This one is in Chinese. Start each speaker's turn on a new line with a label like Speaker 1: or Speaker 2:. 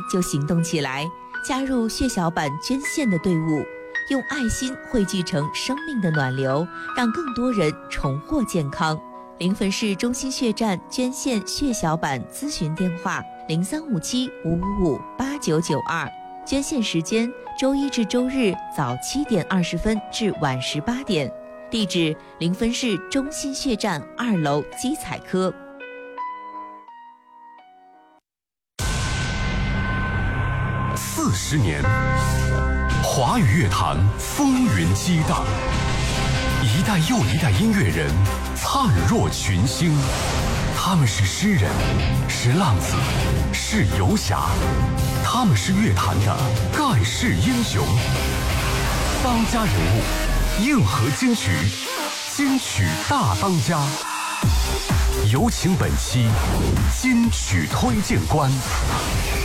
Speaker 1: 就行动起来，加入血小板捐献的队伍，用爱心汇聚成生命的暖流，让更多人重获健康。临汾市中心血站捐献血小板咨询电话：0357-555-8992，捐献时间周一至周日早7点20分至晚18点，地址临汾市中心血站2楼基彩科。
Speaker 2: 40年，华语乐坛风云激荡，一代又一代音乐人灿若群星。他们是诗人，是浪子，是游侠，他们是乐坛的盖世英雄。当家人物，硬核金曲，金曲大当家。有请本期金曲推荐官。